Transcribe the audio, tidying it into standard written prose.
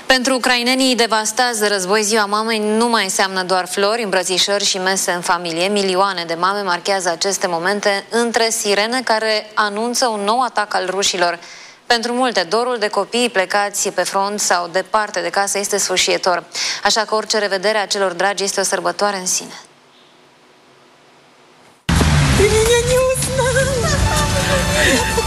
Pentru ucrainenii devastați de război, Ziua Mamei nu mai înseamnă doar flori, îmbrățișări și mese în familie. Milioane de mame marchează aceste momente între sirene care anunță un nou atac al rușilor. Pentru multe, dorul de copii plecați pe front sau departe de casă este sfâșietor. Așa că orice revedere a celor dragi este o sărbătoare în sine. Ты меня не узнала!